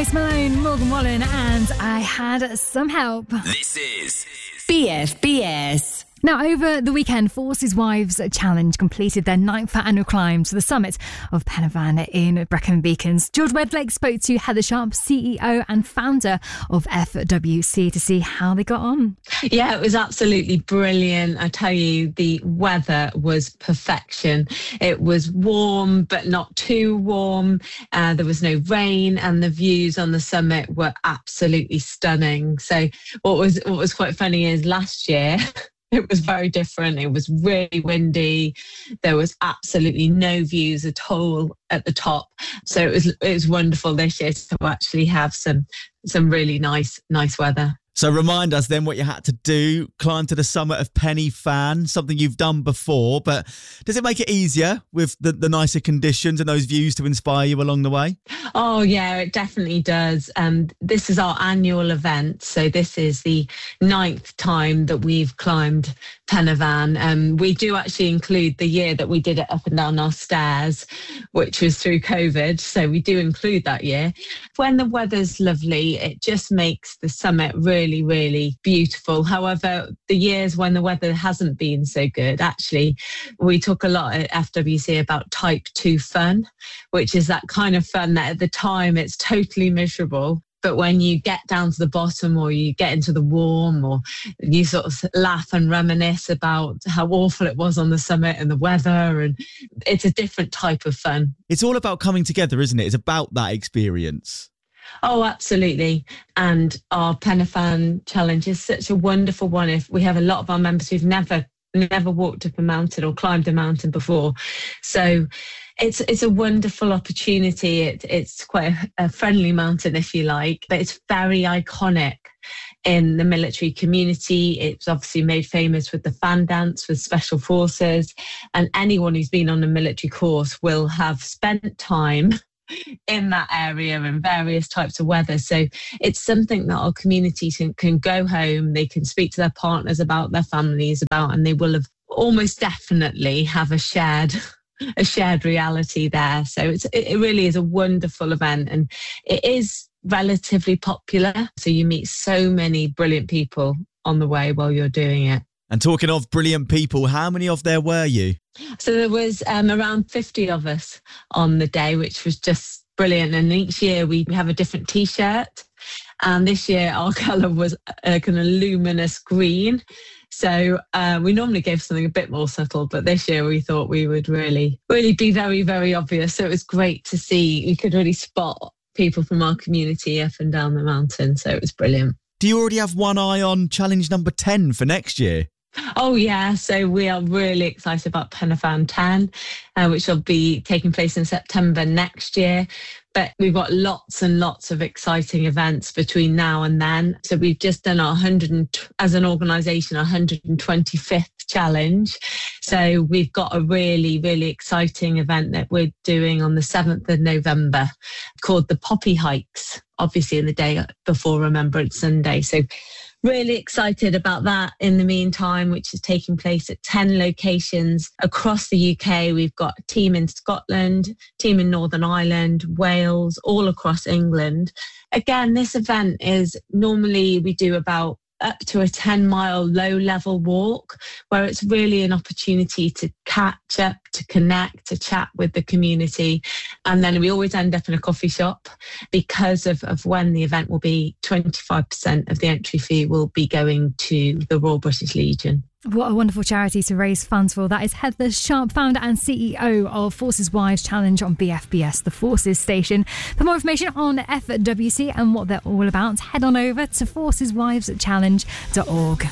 Post Malone, Morgan Wallen, and I Had Some Help. This is BFBS. Now, over the weekend, Forces Wives Challenge completed their 9th annual climb to the summit of Pen y Fan in Brecon Beacons. George Wedlake spoke to Heather Sharp, CEO and founder of FWC, to see how they got on. Yeah, it was absolutely brilliant. I tell you, the weather was perfection. It was warm, but not too warm. There was no rain, and the views on the summit were absolutely stunning. So what was quite funny is last year, it was very different. It was really windy. There was absolutely no views at all at the top. So it was wonderful this year to actually have some really nice weather. So remind us then what you had to do, climb to the summit of Pen y Fan, something you've done before, but does it make it easier with the nicer conditions and those views to inspire you along the way? Oh, yeah, it definitely does. This is our annual event. So this is the 9th time that we've climbed Pen y Fan. We do actually include the year that we did it up and down our stairs, which was through COVID. So we do include that year. When the weather's lovely, it just makes the summit really, really beautiful. However, the years when the weather hasn't been so good, actually, we talk a lot at FWC about type 2 fun, which is that kind of fun that at the time it's totally miserable. But when you get down to the bottom, or you get into the warm, or you sort of laugh and reminisce about how awful it was on the summit and the weather, and it's a different type of fun. It's all about coming together, isn't it? It's about that experience. Oh, absolutely. And our Pen y Fan challenge is such a wonderful one. If we have a lot of our members who've never walked up a mountain or climbed a mountain before. So it's a wonderful opportunity. It's quite a friendly mountain, if you like, but it's very iconic in the military community. It's obviously made famous with the fan dance with Special Forces, and anyone who's been on a military course will have spent time in that area in various types of weather. So it's something that our community can go home, they can speak to their partners about, their families about, and they will have almost definitely have a shared reality there. So it really is a wonderful event, and it is relatively popular. So you meet so many brilliant people on the way while you're doing it. And talking of brilliant people, how many of there were you? So there was around 50 of us on the day, which was just brilliant. And each year we have a different T-shirt. And this year our colour was a kind of luminous green. So we normally give something a bit more subtle, but this year we thought we would really be very, very obvious. So it was great to see. We could really spot people from our community up and down the mountain. So it was brilliant. Do you already have one eye on challenge number 10 for next year? Oh, yeah. So we are really excited about Pen y Fan 10, which will be taking place in September next year. But we've got lots and lots of exciting events between now and then. So we've just done our as an organisation, our 125th challenge. So we've got a really, really exciting event that we're doing on the 7th of November called the Poppy Hikes, obviously in the day before Remembrance Sunday. So really excited about that in the meantime, which is taking place at 10 locations across the UK. We've got a team in Scotland, team in Northern Ireland, Wales, all across England. Again, this event is normally we do about up to a 10-mile low-level walk, where it's really an opportunity to catch up, to connect, to chat with the community. And then we always end up in a coffee shop because of when the event will be. 25% of the entry fee will be going to the Royal British Legion. What a wonderful charity to raise funds for. That is Heather Sharp, founder and CEO of Forces Wives Challenge on BFBS, the Forces station. For more information on FWC and what they're all about, head on over to forceswiveschallenge.org.